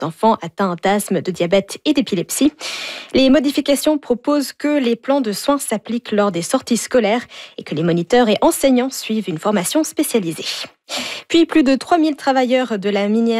d'enfants atteints d'asthme, de diabète et d'épilepsie. Les modifications proposent que les plans de soins s'appliquent lors des sorties scolaires et que les moniteurs et enseignants suivent une formation spécialisée. Puis plus de 3000 travailleurs de la minière